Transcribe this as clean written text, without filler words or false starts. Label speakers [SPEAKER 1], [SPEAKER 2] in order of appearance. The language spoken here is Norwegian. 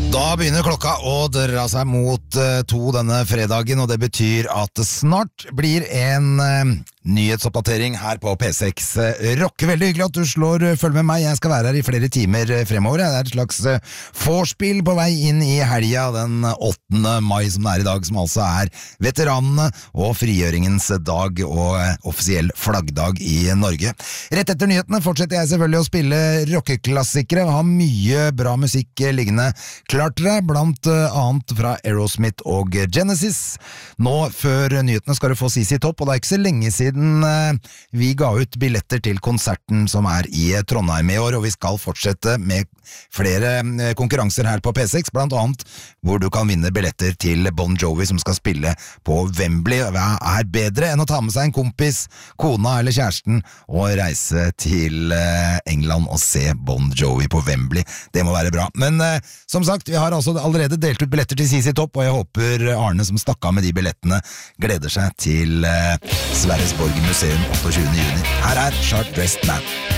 [SPEAKER 1] Da begynner klokka å dra seg mot 2 denne fredagen, og det betyr at det snart blir en nyhetsoppdatering her på P6. Rokke, veldig hyggelig at du følg med meg. Jeg skal være her i flere timer fremover. Det et slags vorspiel på vei inn i helga den 8. mai, som det i dag, som altså veteranene og frigjøringens dag og offisiell flaggdag i Norge. Rett etter nyhetene fortsetter jeg selvfølgelig å spille rockeklassikere og har mye bra musikk liggende klart til deg, blant annet fra Aerosmith og Genesis. Nå før nyhetene skal du få CC Topp, og det ikke så lenge siden vi ga ut billetter til konserten som i Trondheim i år, og vi skal fortsette med flere konkurranser her på P6, blant annet hvor du kan vinne billetter til Bon Jovi som skal spille på Wembley. Hva bedre enn å ta med seg en kompis, kona eller kjæresten og reise til England og se Bon Jovi på Wembley? Det må være bra. Men som sagt, vi har altså allerede delt ut billetter til CC Topp, og jeg håper Arne som stakk av med de billettene gleder seg til Sverresborg Museum 28. juni. Her Sharp Dressed Man.